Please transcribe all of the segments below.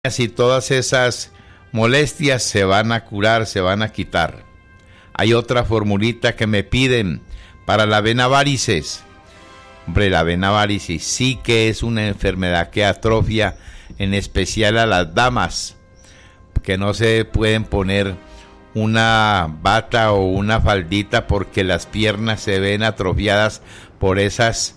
y todas esas molestias se van a curar, se van a quitar. Hay otra formulita que me piden para la vena varices. Hombre, la vena varices sí que es una enfermedad que atrofia en especial a las damas, que no se pueden poner una bata o una faldita porque las piernas se ven atrofiadas por esas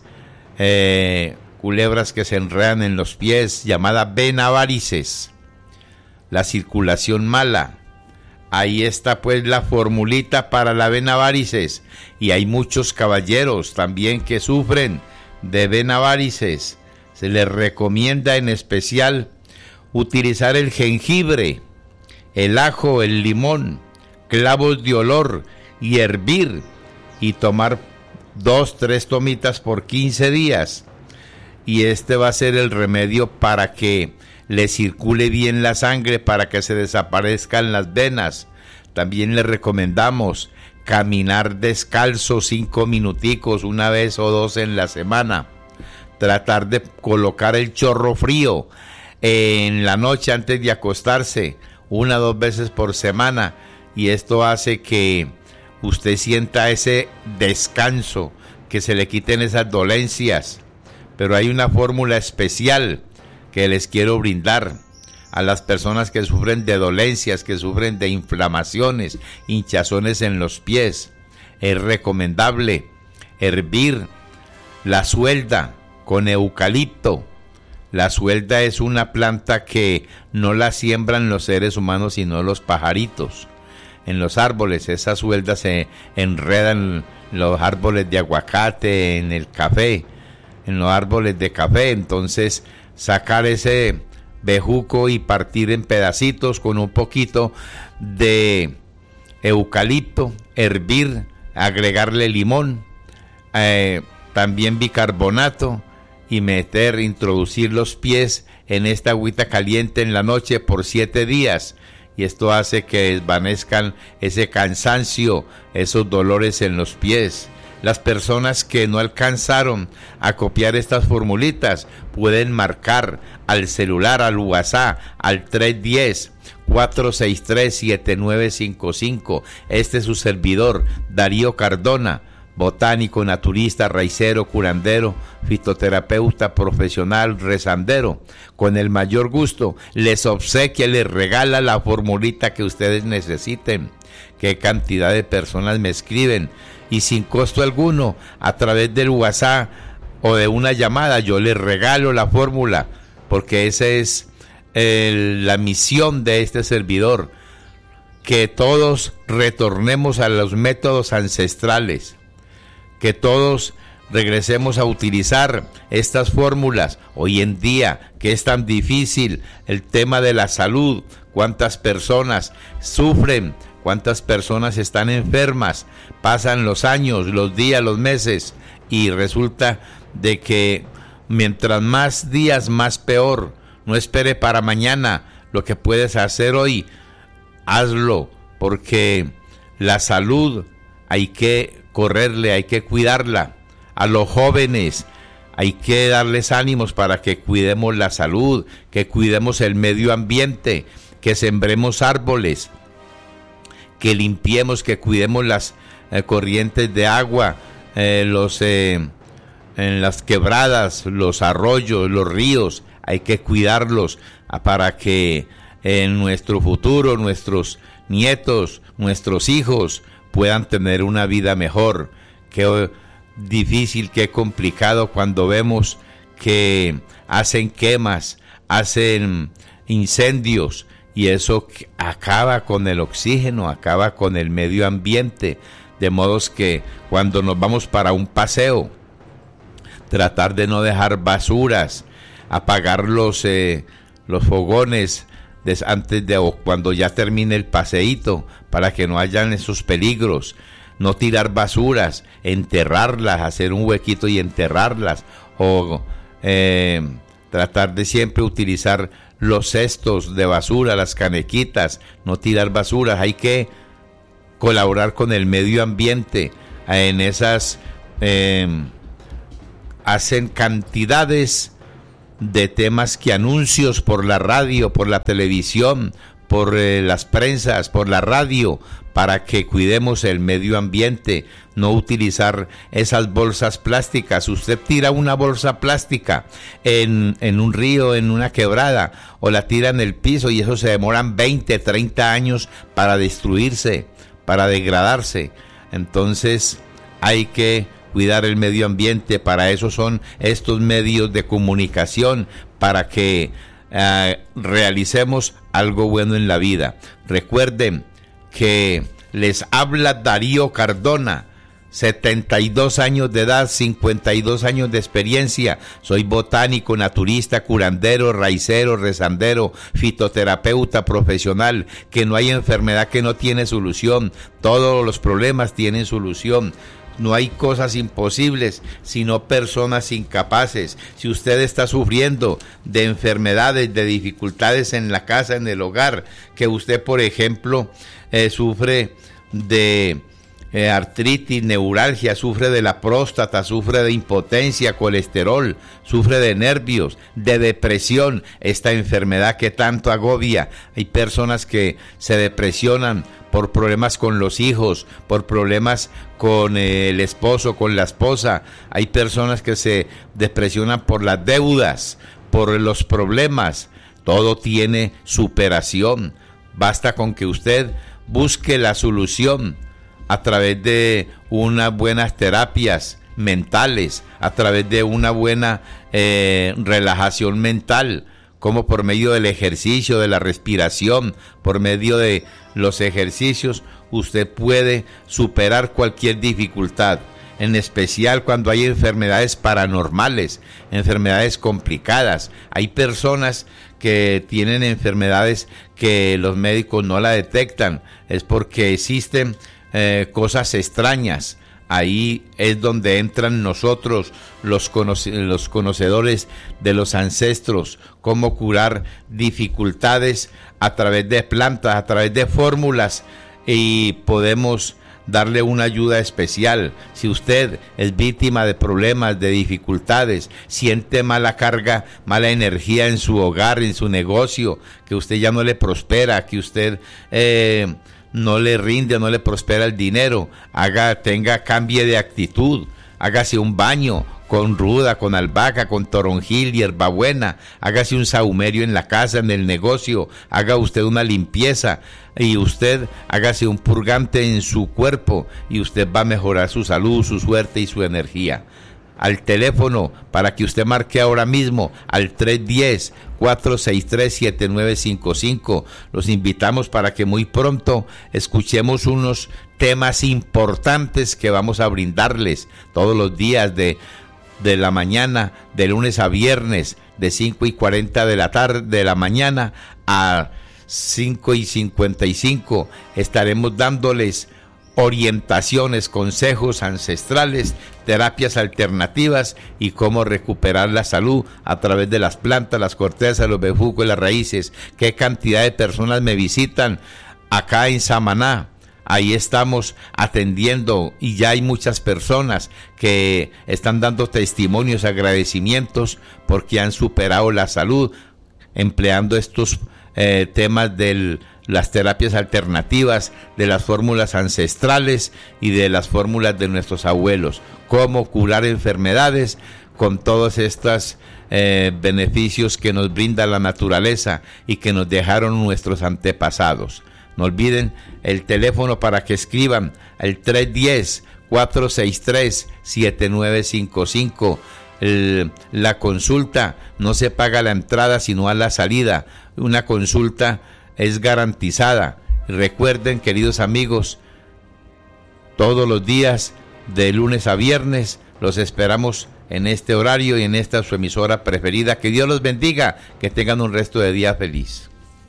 culebras que se enredan en los pies, llamada vena varices. La circulación mala. Ahí está pues la formulita para la vena varices. Y hay muchos caballeros también que sufren de vena varices. Se les recomienda en especial utilizar el jengibre, el ajo, el limón, clavos de olor y hervir y tomar 2-3 tomitas por 15 días. Y este va a ser el remedio para que le circule bien la sangre, para que se desaparezcan las venas. También le recomendamos caminar descalzo 5 minuticos, una vez o dos en la semana. Tratar de colocar el chorro frío en la noche antes de acostarse, 1 o 2 veces por semana. Y esto hace que usted sienta ese descanso, que se le quiten esas dolencias. Pero hay una fórmula especial que les quiero brindar a las personas que sufren de dolencias, que sufren de inflamaciones, hinchazones en los pies. Es recomendable hervir la suelda con eucalipto. La suelda es una planta que no la siembran los seres humanos, sino los pajaritos. En los árboles, esa suelda se enreda en los árboles de aguacate, en el café, en los árboles de café. Entonces sacar ese bejuco y partir en pedacitos con un poquito de eucalipto, hervir, agregarle limón, también bicarbonato, y introducir los pies en esta agüita caliente en la noche por 7 días. Y esto hace que desvanezcan ese cansancio, esos dolores en los pies. Las personas que no alcanzaron a copiar estas formulitas pueden marcar al celular, al WhatsApp, al 310-463-7955. Este es su servidor, Darío Cardona, botánico, naturista, raicero, curandero, fitoterapeuta profesional, rezandero. Con el mayor gusto les obsequia, les regala la formulita que ustedes necesiten. Qué cantidad de personas me escriben, y sin costo alguno, a través del WhatsApp o de una llamada, yo les regalo la fórmula, porque esa es la misión de este servidor, que todos retornemos a los métodos ancestrales, que todos regresemos a utilizar estas fórmulas. Hoy en día, que es tan difícil el tema de la salud, cuántas personas sufren, cuántas personas están enfermas, pasan los años, los días, los meses, y resulta de que mientras más días, más peor. No espere para mañana. Lo que puedes hacer hoy, hazlo, porque la salud hay que correrle, hay que cuidarla. A los jóvenes hay que darles ánimos para que cuidemos la salud, que cuidemos el medio ambiente, que sembremos árboles, que limpiemos, que cuidemos las corrientes de agua, en las quebradas, los arroyos, los ríos. Hay que cuidarlos para que en nuestro futuro, nuestros nietos, nuestros hijos puedan tener una vida mejor. Qué difícil, qué complicado cuando vemos que hacen quemas, hacen incendios, y eso acaba con el oxígeno, acaba con el medio ambiente. De modos que cuando nos vamos para un paseo, tratar de no dejar basuras, apagar los fogones antes de o cuando ya termine el paseíto, para que no hayan esos peligros. No tirar basuras, enterrarlas, hacer un huequito y enterrarlas, o tratar de siempre utilizar los cestos de basura, las canequitas, no tirar basuras. Hay que colaborar con el medio ambiente. En esas hacen cantidades de temas que anuncios por la radio, por la televisión, por las prensas, por la radio, para que cuidemos el medio ambiente, no utilizar esas bolsas plásticas. Usted tira una bolsa plástica en un río, en una quebrada, o la tira en el piso y eso se demoran 20, 30 años para destruirse, para degradarse. Entonces hay que cuidar el medio ambiente. Para eso son estos medios de comunicación, para que realicemos algo bueno en la vida. Recuerden que les habla Darío Cardona, 72 años de edad, 52 años de experiencia. Soy botánico, naturista, curandero, raicero, rezandero, fitoterapeuta profesional. Que no hay enfermedad que no tiene solución. Todos los problemas tienen solución. No hay cosas imposibles, sino personas incapaces. Si usted está sufriendo de enfermedades, de dificultades en la casa, en el hogar, que usted, por ejemplo, sufre de artritis, neuralgia, sufre de la próstata, sufre de impotencia, colesterol, sufre de nervios, de depresión, esta enfermedad que tanto agobia. Hay personas que se depresionan por problemas con los hijos, por problemas con el esposo, con la esposa. Hay personas que se depresionan por las deudas, por los problemas. Todo tiene superación. Basta con que usted busque la solución a través de unas buenas terapias mentales, a través de una buena relajación mental, como por medio del ejercicio, de la respiración, por medio de los ejercicios, usted puede superar cualquier dificultad, en especial cuando hay enfermedades paranormales, enfermedades complicadas. Hay personas que tienen enfermedades que los médicos no la detectan, es porque existen cosas extrañas. Ahí es donde entran nosotros, los conocedores de los ancestros, cómo curar dificultades a través de plantas, a través de fórmulas, y podemos darle una ayuda especial. Si usted es víctima de problemas, de dificultades, siente mala carga, mala energía en su hogar, en su negocio, que usted ya no le prospera, que usted no le rinde, no le prospera el dinero, cambie de actitud, hágase un baño con ruda, con albahaca, con toronjil, hierbabuena, hágase un sahumerio en la casa, en el negocio, haga usted una limpieza y usted hágase un purgante en su cuerpo y usted va a mejorar su salud, su suerte y su energía. Al teléfono para que usted marque ahora mismo al 310-463-7955. Los invitamos para que muy pronto escuchemos unos temas importantes que vamos a brindarles todos los días de la mañana, de lunes a viernes, de 5:40 de la tarde, de la mañana a 5:55. Estaremos dándoles orientaciones, consejos ancestrales, terapias alternativas y cómo recuperar la salud a través de las plantas, las cortezas, los bejucos y las raíces. Qué cantidad de personas me visitan acá en Samaná. Ahí estamos atendiendo y ya hay muchas personas que están dando testimonios, agradecimientos porque han superado la salud empleando estos temas de las terapias alternativas, de las fórmulas ancestrales y de las fórmulas de nuestros abuelos. Cómo curar enfermedades con todos estos beneficios que nos brinda la naturaleza y que nos dejaron nuestros antepasados. No olviden el teléfono para que escriban al 310-463-7955. La consulta no se paga la entrada sino a la salida. Una consulta es garantizada. Recuerden, queridos amigos, todos los días de lunes a viernes los esperamos en este horario y en esta su emisora preferida. Que Dios los bendiga, que tengan un resto de día feliz.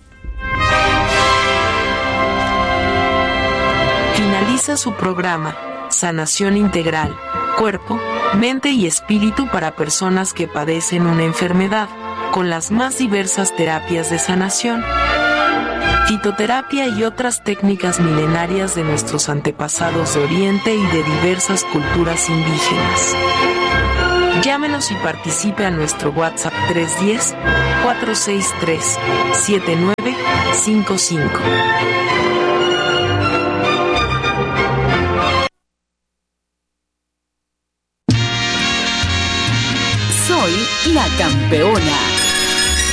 Finaliza su programa Sanación Integral, Cuerpo, Mente y Espíritu para personas que padecen una enfermedad, con las más diversas terapias de sanación, fitoterapia y otras técnicas milenarias de nuestros antepasados de Oriente y de diversas culturas indígenas. Llámenos y participe a nuestro WhatsApp 310-463-7955. Soy la campeona.